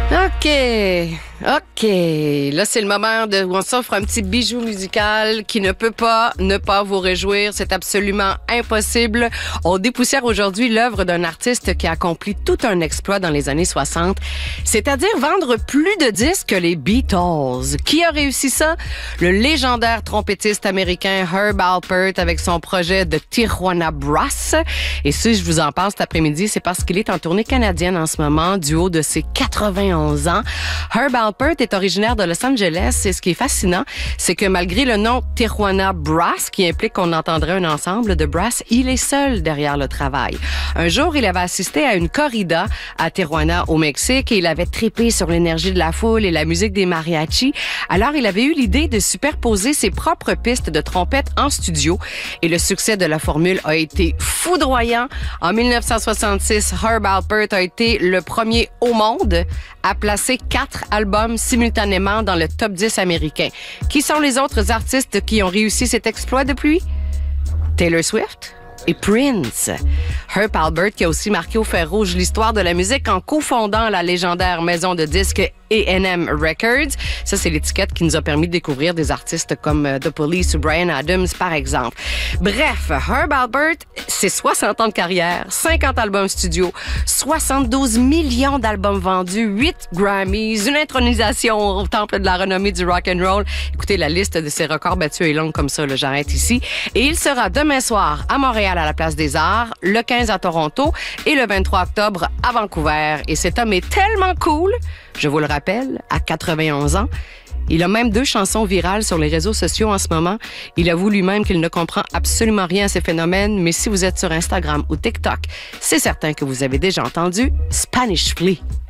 OK. Là, c'est le moment où on s'offre un petit bijou musical qui ne peut pas ne pas vous réjouir. C'est absolument impossible. On dépoussière aujourd'hui l'œuvre d'un artiste qui a accompli tout un exploit dans les années 60, c'est-à-dire vendre plus de disques que les Beatles. Qui a réussi ça? Le légendaire trompettiste américain Herb Alpert avec son projet de Tijuana Brass. Et si je vous en parle cet après-midi, c'est parce qu'il est en tournée canadienne en ce moment, du haut de ses 91 ans. Herb Alpert est originaire de Los Angeles et ce qui est fascinant, c'est que malgré le nom Tijuana Brass, qui implique qu'on entendrait un ensemble de brass, il est seul derrière le travail. Un jour, il avait assisté à une corrida à Tijuana, au Mexique, et il avait trippé sur l'énergie de la foule et la musique des mariachis. Alors, il avait eu l'idée de superposer ses propres pistes de trompette en studio et le succès de la formule a été foudroyant. En 1966, Herb Alpert a été le premier au monde à placer 4 albums simultanément dans le top 10 américain. Qui sont les autres artistes qui ont réussi cet exploit depuis? Taylor Swift et Prince. Herb Alpert qui a aussi marqué au fer rouge l'histoire de la musique en cofondant la légendaire maison de disques A&M Records. Ça, c'est l'étiquette qui nous a permis de découvrir des artistes comme The Police ou Bryan Adams, par exemple. Bref, Herb Alpert, c'est 60 ans de carrière, 50 albums studio, 72 millions d'albums vendus, 8 Grammys, une intronisation au temple de la renommée du rock and roll. Écoutez, la liste de ses records battus est longue comme ça, là, j'arrête ici. Et il sera demain soir à Montréal à la Place des Arts, le 15 à Toronto et le 23 octobre à Vancouver. Et cet homme est tellement cool, je vous le rappelle, à 91 ans. Il a même 2 chansons virales sur les réseaux sociaux en ce moment. Il avoue lui-même qu'il ne comprend absolument rien à ces phénomènes, mais si vous êtes sur Instagram ou TikTok, c'est certain que vous avez déjà entendu Spanish Flea.